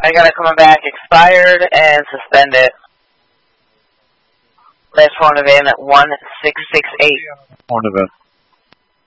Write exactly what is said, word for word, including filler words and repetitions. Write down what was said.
I got it coming back expired and suspended. Last horn event at one six six eight. Horn event.